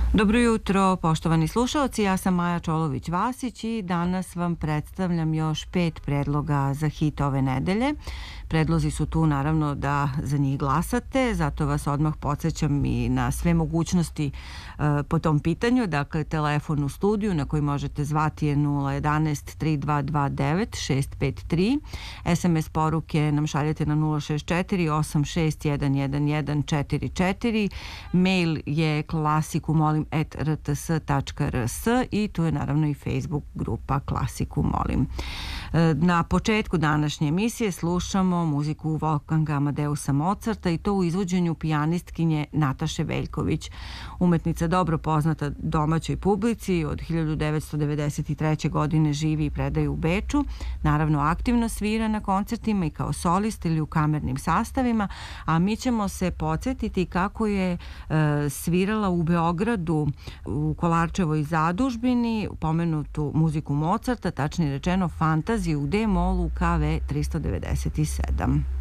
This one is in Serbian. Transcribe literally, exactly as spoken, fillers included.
Dobro jutro, poštovani slušaoci, ja sam Maja Čolović-Vasić i danas vam predstavljam još pet predloga za hit ove nedelje. Predlozi su tu naravno da za njih glasate, zato vas odmah podsjećam i na sve mogućnosti e, po tom pitanju. Dakle, telefon u studiju na koji možete zvati je nula jedanaest tri dva dva devet šest pet tri. es em es poruke nam šaljete na nula šest četiri osam šest jedan jedan jedan četiri četiri. Mail je klasiku molim at r t s tačka r s i tu je naravno i Facebook grupa Klasiku molim. Na početku današnje emisije slušamo muziku Wolfganga Amadeusa Mozarta i to u izvođenju pijanistkinje Nataše Veljković. Umetnica dobro poznata domaćoj publici, od hiljadu devetsto devedeset treće. godine živi i predaje u Beču. Naravno aktivno svira na koncertima i kao solist ili u kamernim sastavima, a mi ćemo se podsjetiti kako je e, svirala u Beogradu u Kolarčevoj zadužbini pomenutu muziku Mozarta, tačnije rečeno fantaziju u D-molu K V tristo devedeset sedam.